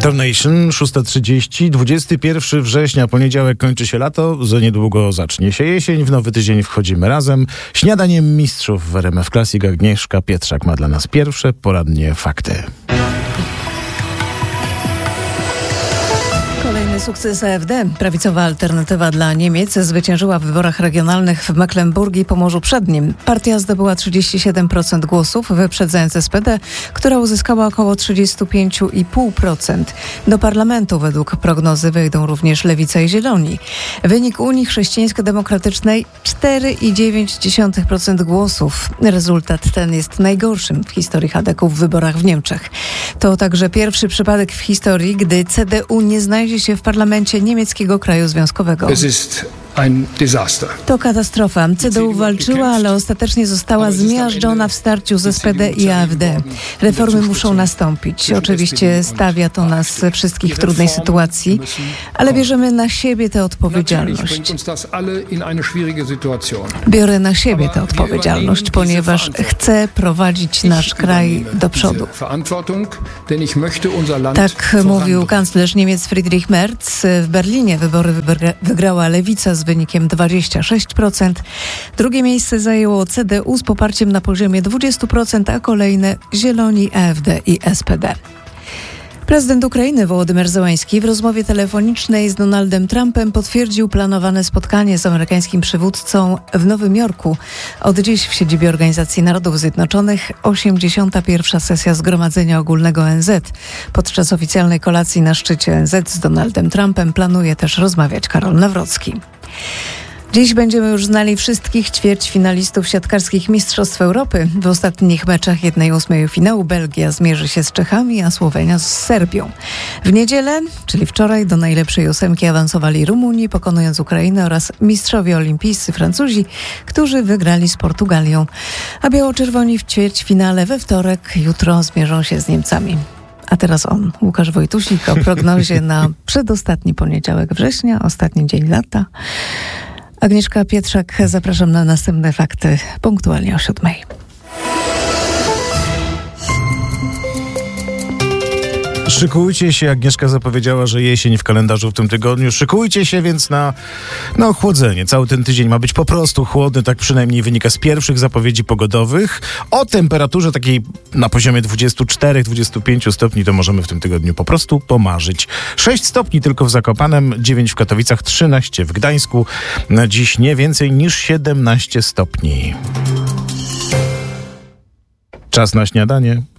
Donation, 6:30, 21 września, poniedziałek, kończy się lato, za niedługo zacznie się jesień, w nowy tydzień wchodzimy razem. Śniadanie mistrzów w RMF Classic. Agnieszka Pietrzak ma dla nas pierwsze poradnie fakty. Kolejny sukces AfD. Prawicowa alternatywa dla Niemiec zwyciężyła w wyborach regionalnych w Mecklenburgii i Pomorzu Przednim. Partia zdobyła 37% głosów, wyprzedzając SPD, która uzyskała około 35,5%. Do parlamentu według prognozy wejdą również Lewica i Zieloni. Wynik Unii Chrześcijańsko-Demokratycznej 4,9% głosów. Rezultat ten jest najgorszym w historii Chadeków w wyborach w Niemczech. To także pierwszy przypadek w historii, gdy CDU nie znajdzie się w parlamencie niemieckiego kraju związkowego. To katastrofa. CDU walczyła, ale ostatecznie została zmiażdżona w starciu z SPD i AfD. Reformy muszą nastąpić. Oczywiście stawia to nas wszystkich w trudnej sytuacji, ale bierzemy na siebie tę odpowiedzialność. Biorę na siebie tę odpowiedzialność, ponieważ chcę prowadzić nasz kraj do przodu. Tak mówił kanclerz Niemiec Friedrich Merz. W Berlinie wybory wygrała Lewica z wynikiem 26%. Drugie miejsce zajęło CDU z poparciem na poziomie 20%, a kolejne Zieloni, AfD i SPD. Prezydent Ukrainy Wołodymyr Zełenski w rozmowie telefonicznej z Donaldem Trumpem potwierdził planowane spotkanie z amerykańskim przywódcą w Nowym Jorku. Od dziś w siedzibie Organizacji Narodów Zjednoczonych 81. sesja Zgromadzenia Ogólnego ONZ. Podczas oficjalnej kolacji na szczycie ONZ z Donaldem Trumpem planuje też rozmawiać Karol Nawrocki. Dziś będziemy już znali wszystkich ćwierćfinalistów siatkarskich Mistrzostw Europy. W ostatnich meczach 1/8 finału Belgia zmierzy się z Czechami, a Słowenia z Serbią. W niedzielę, czyli wczoraj, do najlepszej ósemki awansowali Rumuni, pokonując Ukrainę, oraz mistrzowie olimpijscy Francuzi, którzy wygrali z Portugalią. A biało-czerwoni w ćwierćfinale we wtorek, jutro zmierzą się z Niemcami. A teraz on, Łukasz Wojtusik, o prognozie na przedostatni poniedziałek września, ostatni dzień lata. Agnieszka Pietrzak, zapraszam na następne fakty punktualnie o 7:00. Szykujcie się, Agnieszka zapowiedziała, że jesień w kalendarzu w tym tygodniu. Szykujcie się więc na ochłodzenie. Cały ten tydzień ma być po prostu chłodny, tak przynajmniej wynika z pierwszych zapowiedzi pogodowych. O temperaturze takiej na poziomie 24-25 stopni to możemy w tym tygodniu po prostu pomarzyć. 6 stopni tylko w Zakopanem, 9 w Katowicach, 13 w Gdańsku. Na dziś nie więcej niż 17 stopni. Czas na śniadanie.